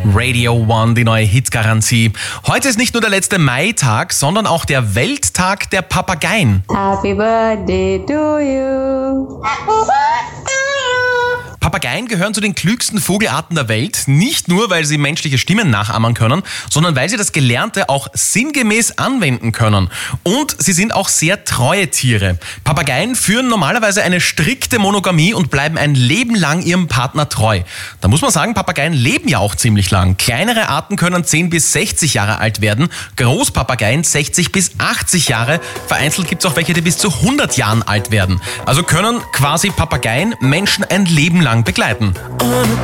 Radio One, die neue Hitgarantie. Heute ist nicht nur der letzte Maitag, sondern auch der Welttag der Papageien. Happy birthday to you. Papageien gehören zu den klügsten Vogelarten der Welt, nicht nur, weil sie menschliche Stimmen nachahmen können, sondern weil sie das Gelernte auch sinngemäß anwenden können. Und sie sind auch sehr treue Tiere. Papageien führen normalerweise eine strikte Monogamie und bleiben ein Leben lang ihrem Partner treu. Da muss man sagen, Papageien leben ja auch ziemlich lang. Kleinere Arten können 10 bis 60 Jahre alt werden, Großpapageien 60 bis 80 Jahre. Vereinzelt gibt es auch welche, die bis zu 100 Jahren alt werden. Also können quasi Papageien Menschen ein Leben lang begleiten.